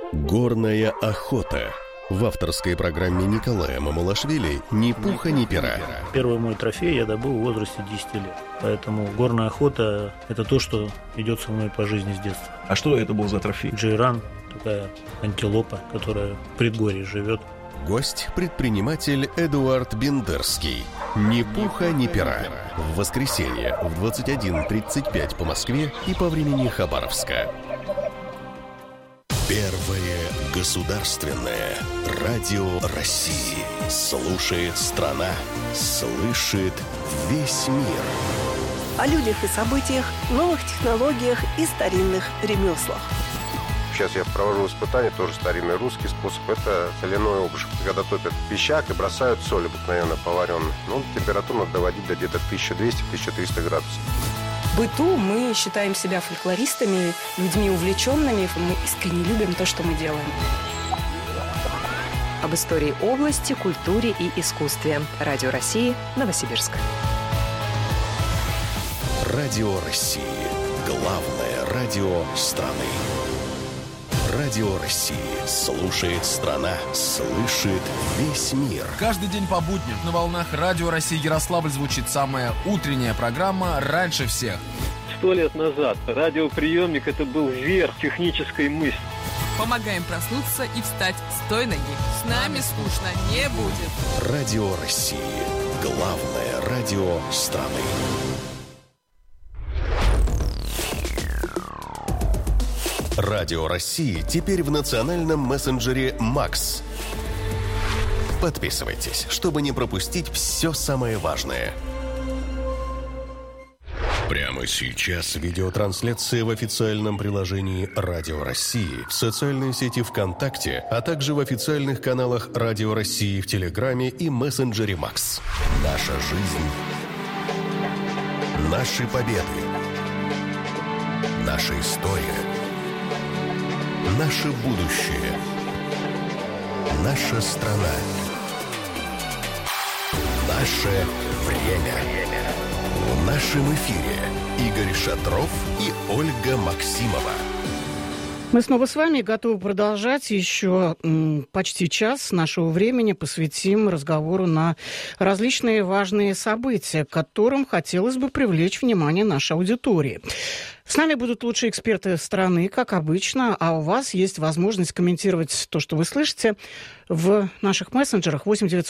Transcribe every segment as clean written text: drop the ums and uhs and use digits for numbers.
Горная охота. В авторской программе Николая Мамалашвили «Ни пуха, ни пера». Первый мой трофей я добыл в возрасте 10 лет. Поэтому горная охота – это то, что идет со мной по жизни с детства. А что это был за трофей? Джейран, такая антилопа, которая в предгорье живет. Гость – предприниматель Эдуард Бендерский. «Ни пуха, ни пера». В воскресенье в 21:35 по Москве и по времени Хабаровска. Первое государственное радио России. Слушает страна, слышит весь мир. О людях и событиях, новых технологиях и старинных ремеслах. Сейчас я провожу испытания, тоже старинный русский способ. Это соляной обжиг. Когда топят пищак и бросают соль, обыкновенно поваренную. Температуру надо доводить до где-то 1200-1300 градусов. В быту мы считаем себя фольклористами, людьми увлеченными. Мы искренне любим то, что мы делаем. Об истории области, культуре и искусстве. Радио России, Новосибирск. Радио России. Главное радио страны. Радио России. Слушает страна, слышит весь мир. Каждый день по будням на волнах Радио России Ярославль звучит самая утренняя программа «Раньше всех». 100 лет назад радиоприемник – это был верх технической мысли. Помогаем проснуться и встать с той ноги. С нами скучно не будет. Радио России. Главное радио страны. Радио России теперь в национальном мессенджере «Макс». Подписывайтесь, чтобы не пропустить все самое важное. Прямо сейчас видеотрансляция в официальном приложении «Радио России», в социальной сети ВКонтакте, а также в официальных каналах «Радио России» в Телеграме и мессенджере «Макс». Наша жизнь. Наши победы. Наша история. Наше будущее. Наша страна. Наше время. В нашем эфире Игорь Шатров и Ольга Максимова. Мы снова с вами готовы продолжать. Еще почти час нашего времени посвятим разговору на различные важные события, к которым хотелось бы привлечь внимание нашей аудитории. С нами будут лучшие эксперты страны, как обычно, а у вас есть возможность комментировать то, что вы слышите, в наших мессенджерах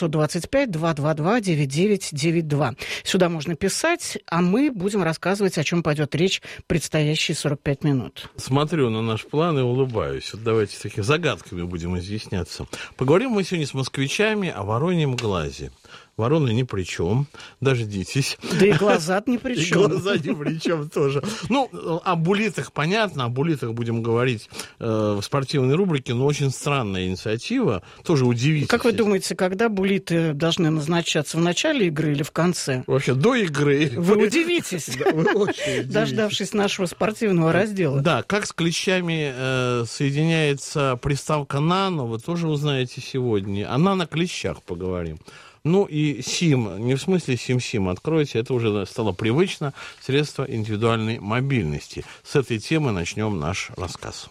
8-925-222-9992. Сюда можно писать, а мы будем рассказывать, о чем пойдет речь предстоящие 45 минут. Смотрю на наш план и улыбаюсь. Вот давайте с такими загадками будем изъясняться. Поговорим мы сегодня с москвичами о вороньем глазе. Вороны ни при чем, дождитесь. Да и глаза ни при чем. И глаза ни при чем тоже. О буллитах понятно, о буллитах будем говорить в спортивной рубрике, но очень странная инициатива, тоже удивительная. Как вы думаете, когда буллиты должны назначаться, в начале игры или в конце? Вообще, до игры. Вы удивитесь, дождавшись нашего спортивного раздела. Да, как с клещами соединяется приставка «нано», вы тоже узнаете сегодня. О нано-клещах поговорим. И СИМ, не в смысле СИМ-СИМ, откройте, это уже стало привычно, средство индивидуальной мобильности. С этой темы начнем наш рассказ.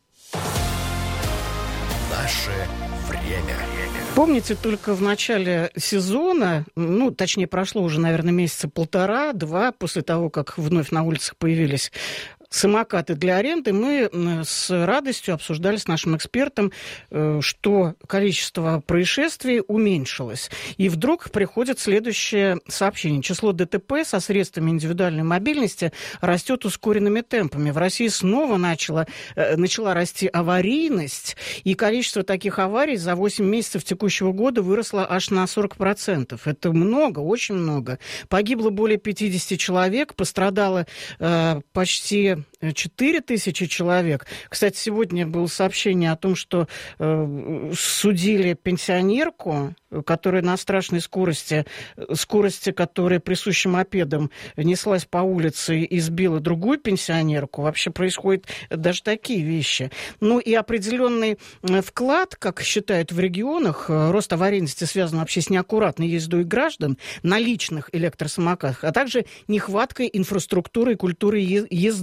Наше время. Помните, только в начале сезона, точнее, прошло уже, наверное, месяца 1,5-2 после того, как вновь на улицах появились самокаты для аренды, мы с радостью обсуждали с нашим экспертом, что количество происшествий уменьшилось. И вдруг приходит следующее сообщение. Число ДТП со средствами индивидуальной мобильности растет ускоренными темпами. В России снова начала расти аварийность, и количество таких аварий за 8 месяцев текущего года выросло аж на 40%. Это много, очень много. Погибло более 50 человек, пострадало почти 4000 человек. Кстати, сегодня было сообщение о том, что судили пенсионерку, которая на страшной скорости, которая присуща мопедам, неслась по улице и сбила другую пенсионерку. Вообще происходят даже такие вещи. И определенный вклад, как считают в регионах, рост аварийности связан вообще с неаккуратной ездой граждан на личных электросамокатах, а также нехваткой инфраструктуры и культуры езды.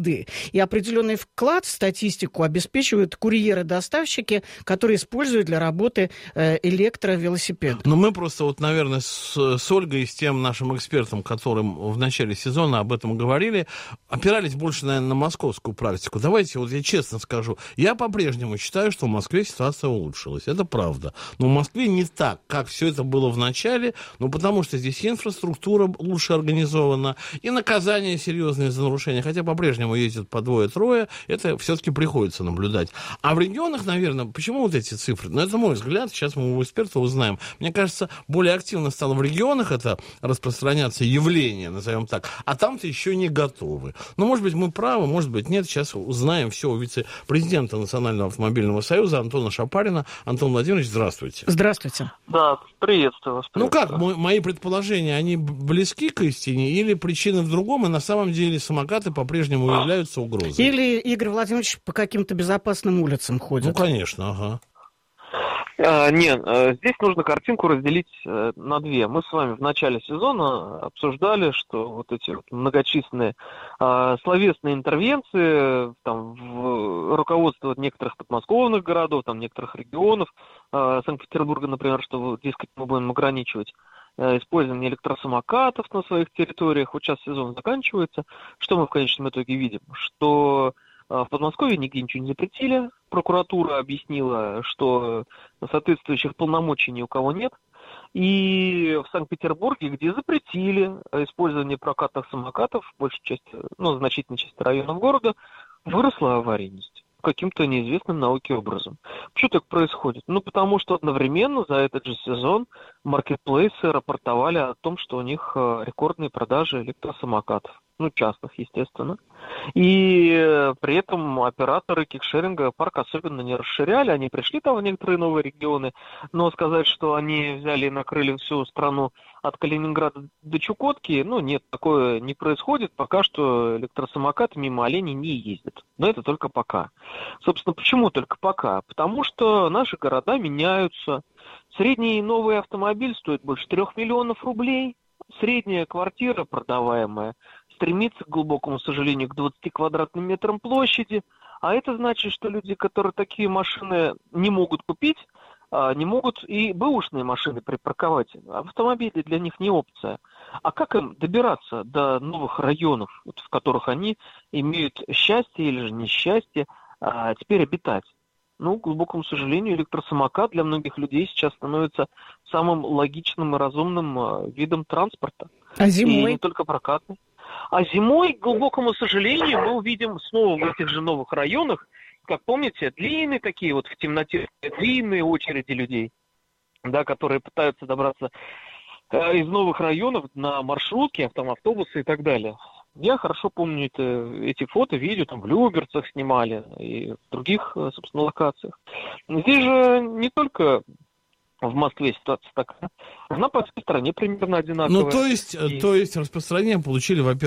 И определенный вклад в статистику обеспечивают курьеры-доставщики, которые используют для работы электровелосипеды. Но мы просто вот, наверное, с Ольгой, с тем нашим экспертом, которым в начале сезона об этом говорили, опирались больше, наверное, на московскую практику. Давайте, вот я честно скажу, я по-прежнему считаю, что в Москве ситуация улучшилась. Это правда. Но в Москве не так, как все это было в начале, потому что здесь инфраструктура лучше организована, и наказания серьезные за нарушения, хотя по-прежнему ездят по 2-3, это все-таки приходится наблюдать. А в регионах, наверное, почему вот эти цифры? Это мой взгляд, сейчас мы у эксперта узнаем. Мне кажется, более активно стало в регионах это распространяться явление, назовем так, а там-то еще не готовы. Может быть, мы правы, может быть, нет. Сейчас узнаем все у вице-президента Национального автомобильного союза Антона Шапарина. Антон Владимирович, здравствуйте. Здравствуйте. Да, приветствую вас. Как мои предположения, они близки к истине или причина в другом, и на самом деле самокаты по-прежнему являются угрозой? Или Игорь Владимирович по каким-то безопасным улицам ходит? Конечно, ага. Нет, здесь нужно картинку разделить на две. Мы с вами в начале сезона обсуждали, что вот эти вот многочисленные словесные интервенции в руководство некоторых подмосковных городов, некоторых регионов, Санкт-Петербурга, например, что, дескать, мы будем ограничивать использование электросамокатов на своих территориях. Вот сейчас сезон заканчивается. Что мы в конечном итоге видим? Что в Подмосковье нигде ничего не запретили. Прокуратура объяснила, что соответствующих полномочий ни у кого нет. И в Санкт-Петербурге, где запретили использование прокатных самокатов, большей части, значительной части районов города, выросла аварийность каким-то неизвестным науке образом. Почему так происходит? Потому что одновременно за этот же сезон маркетплейсы рапортовали о том, что у них рекордные продажи электросамокатов. Частных, естественно. И при этом операторы кикшеринга парк особенно не расширяли. Они пришли в некоторые новые регионы, но сказать, что они взяли и накрыли всю страну от Калининграда до Чукотки, нет, такое не происходит. Пока что электросамокаты мимо оленей не ездят. Но это только пока. Собственно, почему только пока? Потому что наши города меняются. Средний новый автомобиль стоит больше 3 миллионов рублей. Средняя квартира, продаваемая, стремится, к глубокому сожалению, к 20 квадратным метрам площади. А это значит, что люди, которые такие машины не могут купить, не могут и бэушные машины припарковать. Автомобили для них не опция. А как им добираться до новых районов, в которых они имеют счастье или же несчастье теперь обитать? К глубокому сожалению, электросамокат для многих людей сейчас становится самым логичным и разумным видом транспорта. А зимой? И не только прокатный. А зимой, к глубокому сожалению, мы увидим снова в этих же новых районах, как помните, длинные такие в темноте, длинные очереди людей, которые пытаются добраться из новых районов на маршрутке, автобусы и так далее. Я хорошо помню эти фото, видео, в Люберцах снимали и в других, собственно, локациях. Здесь же не только в Москве ситуация такая, она по всей стране примерно одинаковая. То есть распространение получили, во-первых,